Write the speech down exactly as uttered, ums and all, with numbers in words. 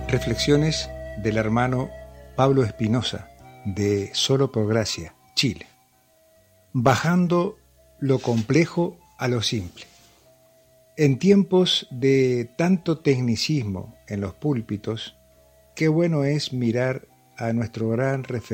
Reflexiones del hermano Pablo Espinosa, de Solo por Gracia, Chile. Bajando lo complejo a lo simple. En tiempos de tanto tecnicismo en los púlpitos, qué bueno es mirar a nuestro gran referente